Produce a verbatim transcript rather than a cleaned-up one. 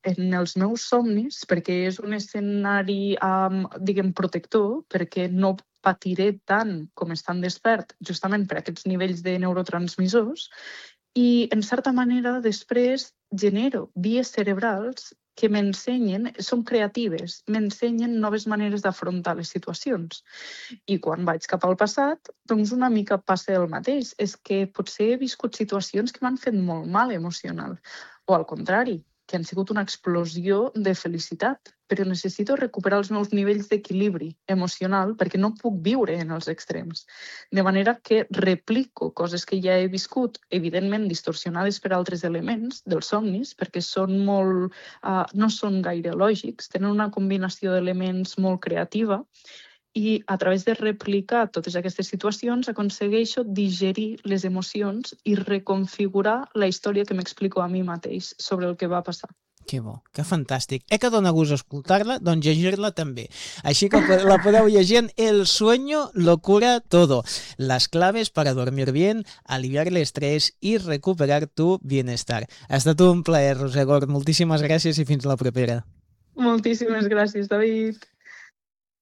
en els meus somnis, perquè és un escenari, um, diguem, protector, perquè no patiré tant com estant despert, justament per aquests nivells de neurotransmissors, i, en certa manera, després genero vies cerebrals que m'ensenyen, són creatives, m'ensenyen noves maneres d'afrontar les situacions. I quan vaig cap al passat, doncs una mica passa el mateix. És que potser he viscut situacions que m'han fet molt mal emocional. O al contrari, que han sigut una explosió de felicitat, però necessito recuperar els meus nivells d'equilibri emocional perquè no puc viure en els extrems. De manera que replico coses que ja he viscut, evidentment distorsionades per altres elements dels somnis, perquè són molt, uh, no són gaire lògics, tenen una combinació d'elements molt creativa, i a través de replicar totes aquestes situacions aconsegueixo digerir les emocions i reconfigurar la història que m'explico a mi mateix sobre el que va passar. Que bo, que fantàstic. Eh que dona gust escoltar-la? Doncs llegir-la també. Així que la podeu llegir en El sueño lo cura todo. Las claves para dormir bien, aliviar el estrés y recuperar tu bienestar. Ha estat un plaer, Roser Gort. Moltíssimes gràcies i fins la propera. Moltíssimes gràcies, David.